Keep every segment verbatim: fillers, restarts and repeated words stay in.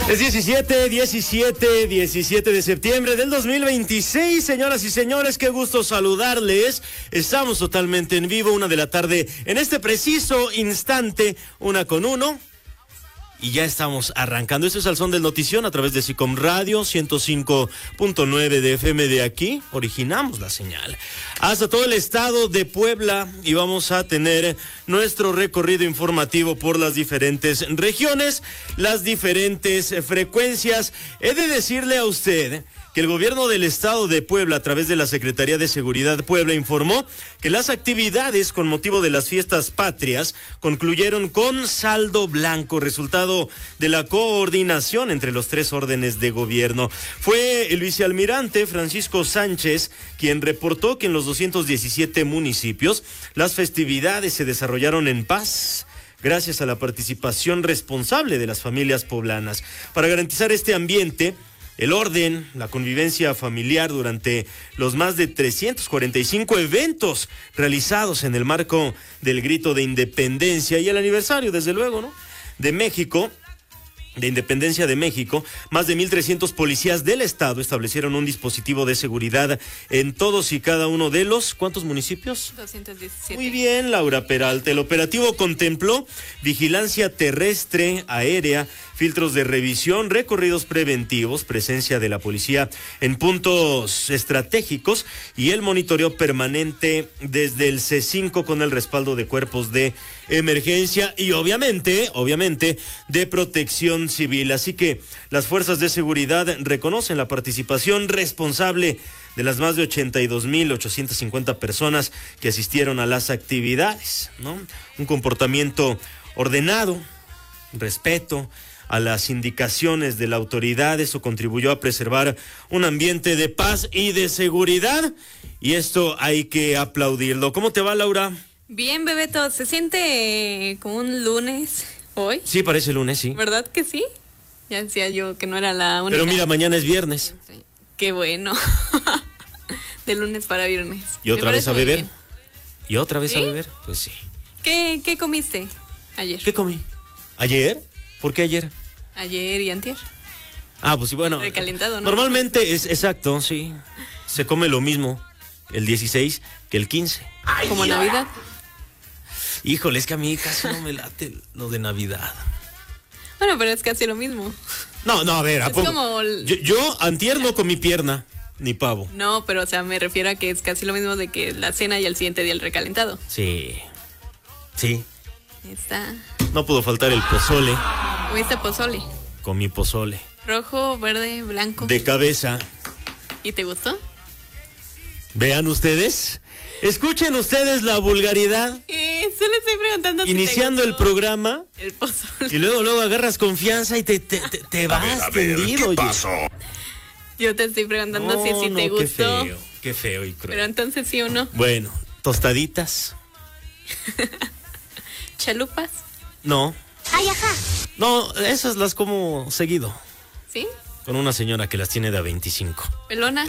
Es diecisiete, diecisiete, diecisiete de septiembre del dos mil veintiséis, señoras y señores, qué gusto saludarles. Estamos totalmente en vivo, una de la tarde, en este preciso instante, una con uno. Y ya estamos arrancando. Esto es Al Son del Notición a través de SICOM Radio ciento cinco punto nueve de F M de aquí. Originamos la señal hasta todo el estado de Puebla y vamos a tener nuestro recorrido informativo por las diferentes regiones, las diferentes frecuencias. He de decirle a usted que el gobierno del estado de Puebla, a través de la Secretaría de Seguridad Puebla, informó que las actividades con motivo de las fiestas patrias concluyeron con saldo blanco, resultado de la coordinación entre los tres órdenes de gobierno. Fue el vicealmirante Francisco Sánchez quien reportó que en los doscientos diecisiete municipios las festividades se desarrollaron en paz, gracias a la participación responsable de las familias poblanas. Para garantizar este ambiente, el orden, la convivencia familiar durante los más de trescientos cuarenta y cinco eventos realizados en el marco del Grito de Independencia y el aniversario, desde luego, ¿no?, de México, de Independencia de México, más de mil trescientos policías del estado establecieron un dispositivo de seguridad en todos y cada uno de los, ¿cuántos municipios? doscientos diecisiete. Muy bien, Laura Peralta. El operativo contempló vigilancia terrestre, aérea, filtros de revisión, recorridos preventivos, presencia de la policía en puntos estratégicos y el monitoreo permanente desde el C cinco con el respaldo de cuerpos de emergencia y obviamente, obviamente, de protección civil. Así que las fuerzas de seguridad reconocen la participación responsable de las más de ochenta y dos mil ochocientas cincuenta personas que asistieron a las actividades, ¿no? Un comportamiento ordenado, respeto a las indicaciones de la autoridad, eso contribuyó a preservar un ambiente de paz y de seguridad, y esto hay que aplaudirlo. ¿Cómo te va, Laura? Bien, Bebeto, ¿se siente eh, como un lunes hoy? Sí, parece lunes, sí. ¿Verdad que sí? Ya decía yo que no era la única. Pero mira, mañana es viernes. Sí. Qué bueno. De lunes para viernes. ¿Y otra vez a beber? Bien. ¿Y otra vez ¿Sí? a beber? Pues sí. ¿Qué, qué comiste ayer? ¿Qué comí? ¿Ayer? ¿Por qué ayer? Ayer y antier. Ah, pues sí, bueno. Recalentado, ¿no? Normalmente es exacto, sí. Se come lo mismo el dieciséis que el quince. Ay, como Dios. Navidad. Híjole, es que a mí casi no me late lo de Navidad. Bueno, pero es casi lo mismo. No, no, a ver, ¿a es poco? Como el... yo, yo antier no comí pierna ni pavo. No, pero o sea, me refiero a que es casi lo mismo de que la cena y el siguiente día el recalentado. Sí, sí. Está. No pudo faltar el pozole. ¿Comiste pozole? Comí pozole. Rojo, verde, blanco. De cabeza. ¿Y te gustó? Vean ustedes. Escuchen ustedes la vulgaridad. Eh, solo estoy preguntando. Iniciando si te gustó el programa. El pozole. Y luego, luego agarras confianza y te, te, te, te vas a ver, a ver, tendido. ¿qué pasó? Yo te estoy preguntando no, si, si no, te gustó. Qué feo, qué feo y cruel. Pero entonces sí o no. Bueno, tostaditas. ¿Chalupas? No. Ay, ajá. No, esas las como seguido. ¿Sí? Con una señora que las tiene de a veinticinco. ¿Pelonas?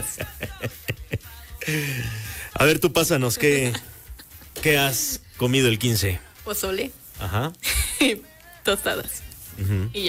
A ver, tú pásanos, ¿qué, qué has comido el quince? Pozole. Ajá. Tostadas. Uh-huh. Y